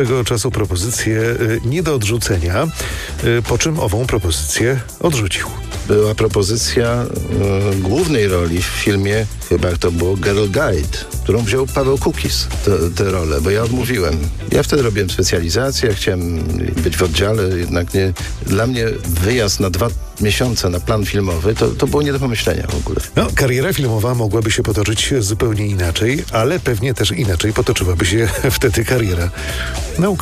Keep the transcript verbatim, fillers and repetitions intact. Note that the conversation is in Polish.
Tego czasu propozycję y, nie do odrzucenia, y, po czym ową propozycję odrzucił. Była propozycja y, głównej roli w filmie, chyba to było Girl Guide, którą wziął Paweł Kukis, tę rolę, bo ja odmówiłem. Ja wtedy robiłem specjalizację, ja chciałem być w oddziale, jednak nie. Dla mnie wyjazd na dwa miesiące na plan filmowy, to, to było nie do pomyślenia w ogóle. No, kariera filmowa mogłaby się potoczyć zupełnie inaczej, ale pewnie też inaczej potoczyłaby się wtedy kariera naukowa.